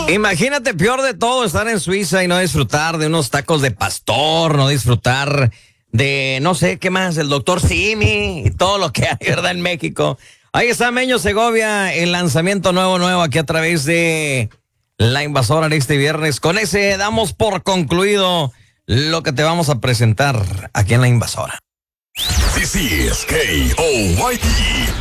Imagínate, peor de todo, estar en Suiza y no disfrutar de unos tacos de pastor, no disfrutar de, no sé, ¿qué más? El doctor Simi y todo lo que hay, ¿verdad? En México. Ahí está Meño Segovia, el lanzamiento nuevo aquí a través de La Invasora de este viernes. Con ese damos por concluido lo que te vamos a presentar aquí en La Invasora. This is KOYT.